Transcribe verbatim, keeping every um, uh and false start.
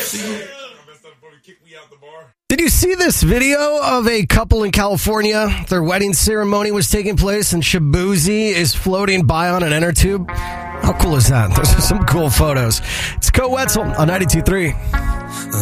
Did you see this video of a couple in California? Their wedding ceremony was taking place and Shabuzi is floating by on an inner tube. How cool is that? Those are some cool photos. It's Co Wetzel on ninety-two point three.